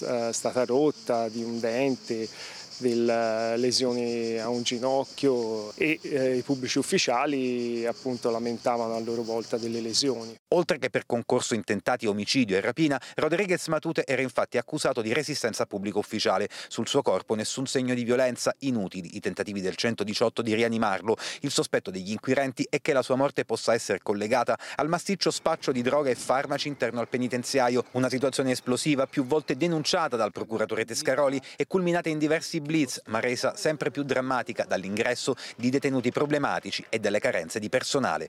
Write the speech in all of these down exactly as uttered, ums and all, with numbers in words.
stata rotta, di un dente, delle lesioni a un ginocchio e eh, i pubblici ufficiali appunto lamentavano a loro volta delle lesioni. Oltre che per concorso in tentati omicidio e rapina, Rodriguez Matute era infatti accusato di resistenza a pubblico ufficiale. Sul suo corpo nessun segno di violenza, inutili i tentativi del centodiciotto di rianimarlo. Il sospetto degli inquirenti è che la sua morte possa essere collegata al massiccio spaccio di droga e farmaci interno al penitenziario, una situazione esplosiva più volte denunciata dal procuratore Tescaroli e culminata in diversi blitz, ma resa sempre più drammatica dall'ingresso di detenuti problematici e dalle carenze di personale.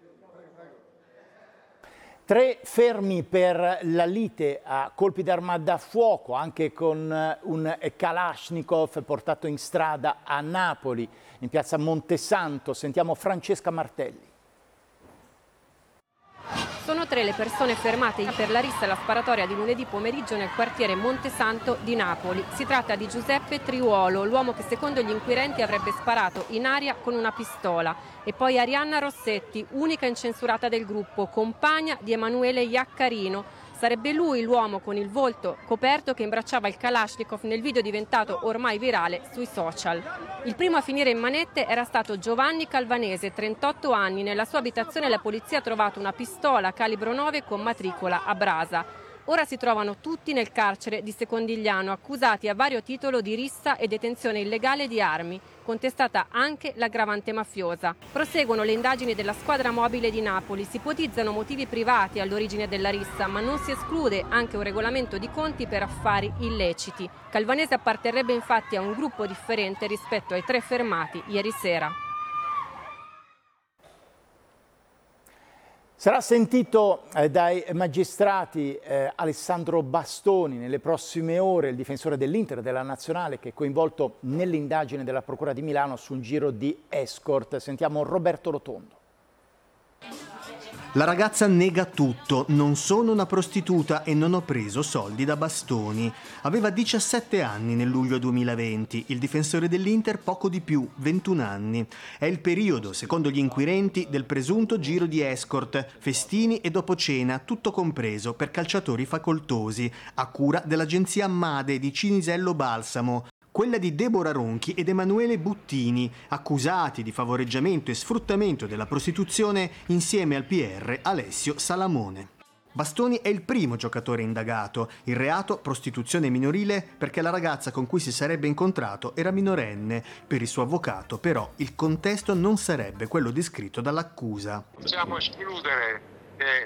Tre fermi per la lite a colpi d'arma da fuoco, anche con un Kalashnikov portato in strada a Napoli, in piazza Montesanto. Sentiamo Francesca Martelli. Sono tre le persone fermate per la rissa alla sparatoria di lunedì pomeriggio nel quartiere Montesanto di Napoli. Si tratta di Giuseppe Triuolo, l'uomo che secondo gli inquirenti avrebbe sparato in aria con una pistola, e poi Arianna Rossetti, unica incensurata del gruppo, compagna di Emanuele Iaccarino. Sarebbe lui l'uomo con il volto coperto che imbracciava il Kalashnikov nel video diventato ormai virale sui social. Il primo a finire in manette era stato Giovanni Calvanese, trentotto anni. Nella sua abitazione la polizia ha trovato una pistola calibro nove con matricola a brasa. Ora si trovano tutti nel carcere di Secondigliano, accusati a vario titolo di rissa e detenzione illegale di armi, contestata anche l'aggravante mafiosa. Proseguono le indagini della squadra mobile di Napoli. Si ipotizzano motivi privati all'origine della rissa, ma non si esclude anche un regolamento di conti per affari illeciti. Calvanese apparterrebbe infatti a un gruppo differente rispetto ai tre fermati ieri sera. Sarà sentito eh, dai magistrati eh, Alessandro Bastoni nelle prossime ore, il difensore dell'Inter della Nazionale, che è coinvolto nell'indagine della Procura di Milano su un giro di escort. Sentiamo Roberto Rotondo. La ragazza nega tutto, non sono una prostituta e non ho preso soldi da Bastoni. Aveva diciassette anni nel luglio duemilaventi, il difensore dell'Inter poco di più, ventuno anni. È il periodo, secondo gli inquirenti, del presunto giro di escort, festini e dopo cena, tutto compreso, per calciatori facoltosi, a cura dell'agenzia Made di Cinisello Balsamo, quella di Deborah Ronchi ed Emanuele Buttini, accusati di favoreggiamento e sfruttamento della prostituzione insieme al P R Alessio Salamone. Bastoni è il primo giocatore indagato, il reato prostituzione minorile perché la ragazza con cui si sarebbe incontrato era minorenne. Per il suo avvocato, però, il contesto non sarebbe quello descritto dall'accusa. Possiamo escludere che